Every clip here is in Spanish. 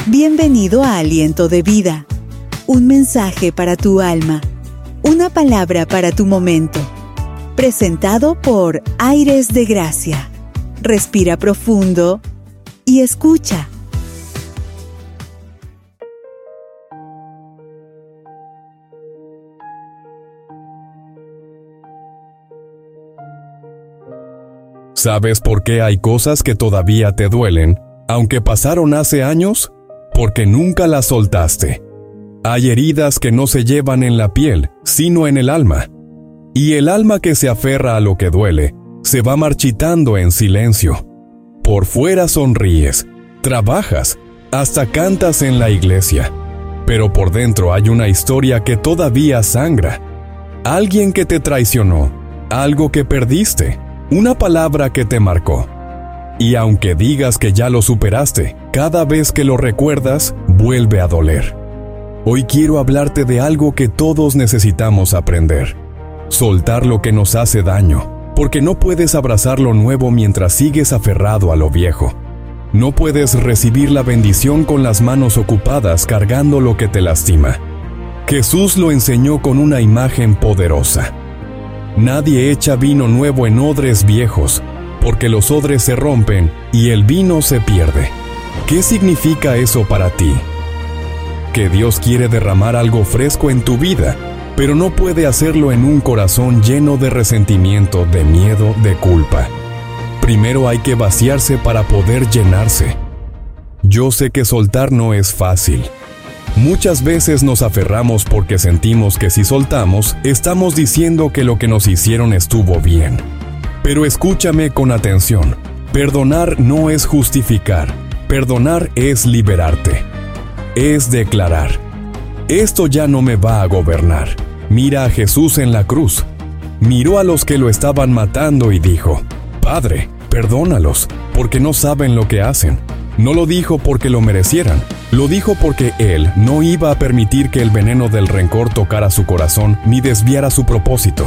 Bienvenido a Aliento de Vida, un mensaje para tu alma, una palabra para tu momento, presentado por Aires de Gracia. Respira profundo y escucha. ¿Sabes por qué hay cosas que todavía te duelen, aunque pasaron hace años? Porque nunca las soltaste. Hay heridas que no se llevan en la piel, sino en el alma. Y el alma que se aferra a lo que duele, se va marchitando en silencio. Por fuera sonríes, trabajas, hasta cantas en la iglesia. Pero por dentro hay una historia que todavía sangra. Alguien que te traicionó, algo que perdiste, una palabra que te marcó. Y aunque digas que ya lo superaste, cada vez que lo recuerdas, vuelve a doler. Hoy quiero hablarte de algo que todos necesitamos aprender. Soltar lo que nos hace daño, porque no puedes abrazar lo nuevo mientras sigues aferrado a lo viejo. No puedes recibir la bendición con las manos ocupadas cargando lo que te lastima. Jesús lo enseñó con una imagen poderosa. Nadie echa vino nuevo en odres viejos, porque los odres se rompen y el vino se pierde. ¿Qué significa eso para ti? Que Dios quiere derramar algo fresco en tu vida, pero no puede hacerlo en un corazón lleno de resentimiento, de miedo, de culpa. Primero hay que vaciarse para poder llenarse. Yo sé que soltar no es fácil. Muchas veces nos aferramos porque sentimos que si soltamos, estamos diciendo que lo que nos hicieron estuvo bien. Pero escúchame con atención. Perdonar no es justificar. Perdonar es liberarte. Es declarar: esto ya no me va a gobernar. Mira a Jesús en la cruz. Miró a los que lo estaban matando y dijo: Padre, perdónalos, porque no saben lo que hacen. No lo dijo porque lo merecieran. Lo dijo porque Él no iba a permitir que el veneno del rencor tocara su corazón ni desviara su propósito.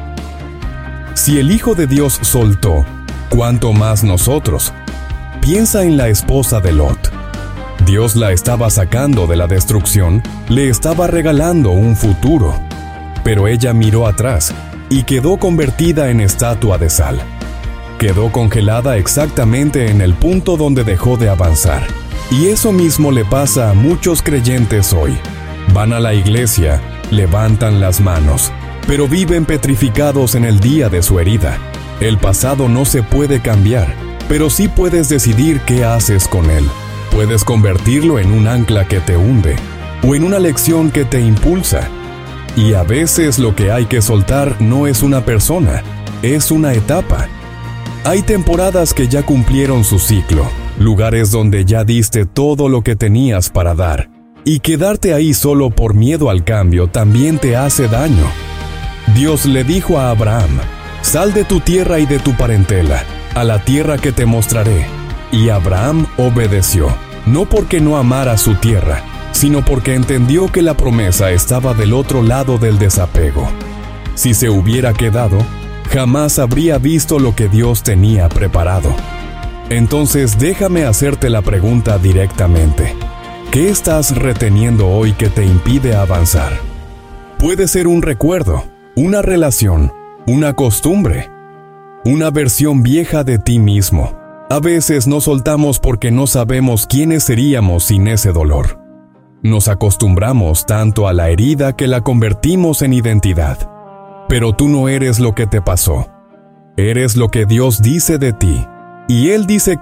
Si el Hijo de Dios soltó, ¿cuánto más nosotros? Piensa en la esposa de Lot. Dios la estaba sacando de la destrucción, le estaba regalando un futuro. Pero ella miró atrás y quedó convertida en estatua de sal. Quedó congelada exactamente en el punto donde dejó de avanzar. Y eso mismo le pasa a muchos creyentes hoy. Van a la iglesia, levantan las manos, pero viven petrificados en el día de su herida. El pasado no se puede cambiar, pero sí puedes decidir qué haces con él. Puedes convertirlo en un ancla que te hunde, o en una lección que te impulsa. Y a veces lo que hay que soltar no es una persona, es una etapa. Hay temporadas que ya cumplieron su ciclo, lugares donde ya diste todo lo que tenías para dar. Y quedarte ahí solo por miedo al cambio también te hace daño. Dios le dijo a Abraham: sal de tu tierra y de tu parentela, a la tierra que te mostraré. Y Abraham obedeció, no porque no amara su tierra, sino porque entendió que la promesa estaba del otro lado del desapego. Si se hubiera quedado, jamás habría visto lo que Dios tenía preparado. Entonces déjame hacerte la pregunta directamente. ¿Qué estás reteniendo hoy que te impide avanzar? Puede ser un recuerdo, una relación, una costumbre, una versión vieja de ti mismo. A veces no soltamos porque no sabemos quiénes seríamos sin ese dolor. Nos acostumbramos tanto a la herida que la convertimos en identidad. Pero tú no eres lo que te pasó. Eres lo que Dios dice de ti. Y Él dice